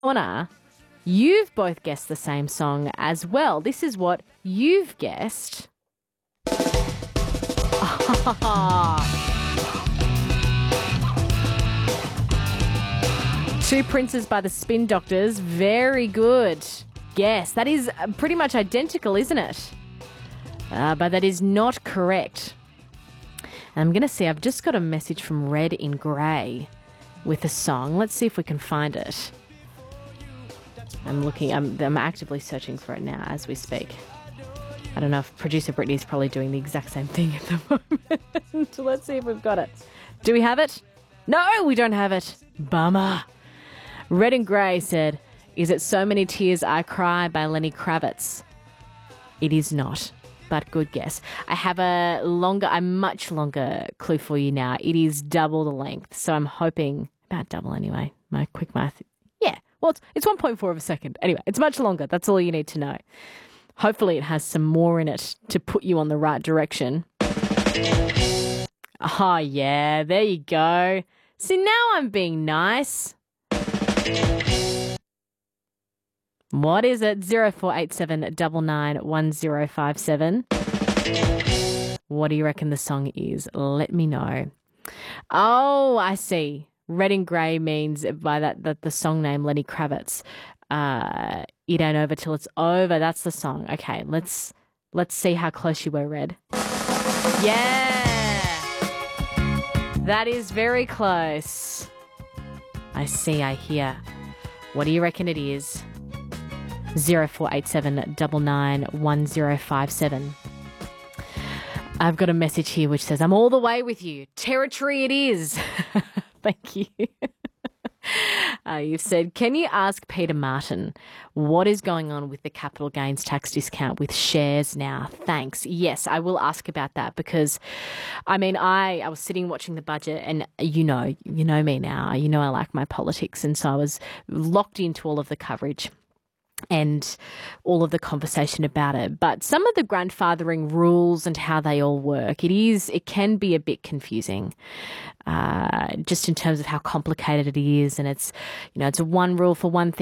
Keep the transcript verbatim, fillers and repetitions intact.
Honor, you've both guessed the same song as well. This is what you've guessed. Two Princes by the Spin Doctors. Very good guess. That is pretty much identical, isn't it? Uh, but that is not correct. And I'm going to see, I've just got a message from Red in Grey with a song. Let's see if we can find it. I'm looking, I'm, I'm actively searching for it now as we speak. I don't know if producer Brittany's probably doing the exact same thing at the moment. Let's see if we've got it. Do we have it? No, we don't have it. Bummer. Red and Grey said, "Is it So Many Tears I Cry" by Lenny Kravitz? It is not, but good guess. I have a longer, a much longer clue for you now. It is double the length, so I'm hoping, about double anyway, my quick math. Yeah, well, it's, it's one point four of a second. Anyway, it's much longer. That's all you need to know. Hopefully it has some more in it to put you on the right direction. Oh, yeah, there you go. See, now I'm being nice. What is it? zero four eight seven nine nine one zero five seven. What do you reckon the song is? Let me know. Oh, I see. Red and Grey means by that, that the song name Lenny Kravitz. Uh, it ain't over till it's over. That's the song. Okay, let's let's see how close you were, Red. Yeah, that is very close. I see. I hear. What do you reckon it is? zero four eight seven nine nine one zero five seven. I've got a message here which says, "I'm all the way with you. Territory it is." Thank you. Uh, you've said, "Can you ask Peter Martin what is going on with the capital gains tax discount with shares now? Thanks." Yes, I will ask about that because, I mean, I, I was sitting watching the budget and you know, you know me now, you know I like my politics, and so I was locked into all of the coverage and all of the conversation about it. But some of the grandfathering rules and how they all work, it is, it can be a bit confusing, uh, just in terms of how complicated it is. And it's, you know, it's a one rule for one thing